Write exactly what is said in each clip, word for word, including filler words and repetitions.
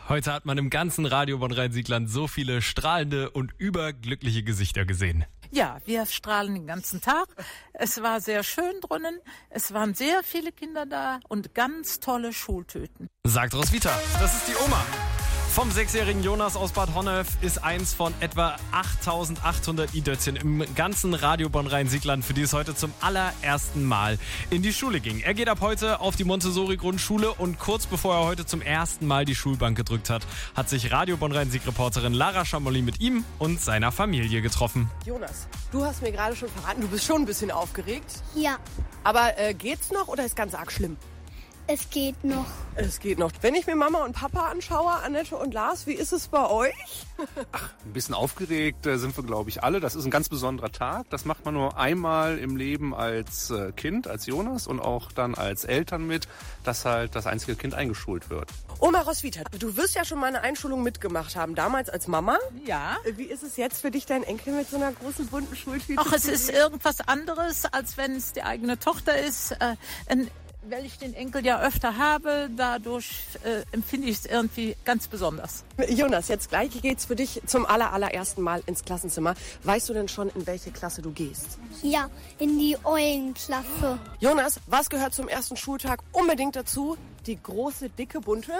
Heute hat man im ganzen Radio Bonn-Rhein-Siegland so viele strahlende und überglückliche Gesichter gesehen. Ja, wir strahlen den ganzen Tag. Es war sehr schön drinnen. Es waren sehr viele Kinder da und ganz tolle Schultüten. Sagt Roswitha, das ist die Oma. Vom sechsjährigen Jonas aus Bad Honnef ist eins von etwa achttausendachthundert i-Dötzchen im ganzen Radio Bonn-Rhein-Siegland, für die es heute zum allerersten Mal in die Schule ging. Er geht ab heute auf die Montessori-Grundschule und kurz bevor er heute zum ersten Mal die Schulbank gedrückt hat, hat sich Radio Bonn-Rhein-Sieg-Reporterin Lara Schamolli mit ihm und seiner Familie getroffen. Jonas, du hast mir gerade schon verraten, du bist schon ein bisschen aufgeregt. Ja, Aber äh, geht's noch oder ist ganz arg schlimm? es geht noch. Es geht noch. Wenn ich mir Mama und Papa anschaue, Annette und Lars, wie ist es bei euch? Ein bisschen aufgeregt äh, sind wir, glaube ich, alle. Das ist ein ganz besonderer Tag. Das macht man nur einmal im Leben als äh, Kind, als Jonas und auch dann als Eltern mit, dass halt das einzige Kind eingeschult wird. Oma Roswitha, du wirst ja schon mal eine Einschulung mitgemacht haben, damals als Mama. Ja. Wie ist es jetzt für dich, dein Enkel mit so einer großen bunten Schultüte? Ach, es zu ist sehen? irgendwas anderes, als wenn es die eigene Tochter ist. Äh, ein Weil ich den Enkel ja öfter habe, dadurch äh, empfinde ich es irgendwie ganz besonders. Jonas, jetzt gleich geht's für dich zum aller, allerersten Mal ins Klassenzimmer. Weißt du denn schon, in welche Klasse du gehst? Ja, in die Eulenklasse. Jonas, was gehört zum ersten Schultag unbedingt dazu? Die große, dicke, bunte?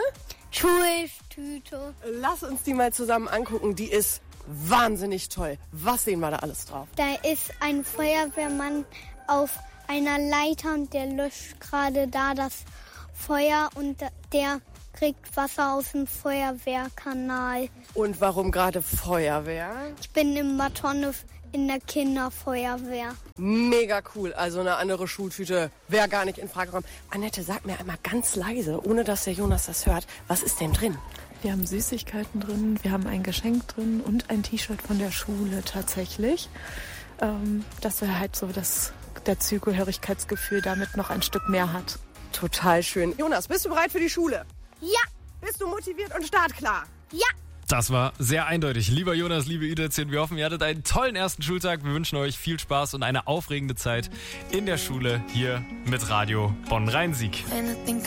Schultüte. Lass uns die mal zusammen angucken. Die ist wahnsinnig toll. Was sehen wir da alles drauf? Da ist ein Feuerwehrmann auf einer Leiter und der löscht gerade da das Feuer und der kriegt Wasser aus dem Feuerwehrkanal. Und warum gerade Feuerwehr? Ich bin in Bad Honnef in der Kinderfeuerwehr. Mega cool. Also eine andere Schultüte wäre gar nicht in Frage gekommen. Annette, sag mir einmal ganz leise, ohne dass der Jonas das hört, was ist denn drin? Wir haben Süßigkeiten drin, wir haben ein Geschenk drin und ein T-Shirt von der Schule tatsächlich. Ähm, dass er halt so das, der Zugehörigkeitsgefühl damit noch ein Stück mehr hat. Total schön. Jonas, bist du bereit für die Schule? Ja, Bist du motiviert und startklar? ja. Das war sehr eindeutig. Lieber Jonas, liebe i-Dötzchen, wir hoffen, ihr hattet einen tollen ersten Schultag. Wir wünschen euch viel Spaß und eine aufregende Zeit in der Schule hier mit Radio Bonn-Rhein-Sieg. And I think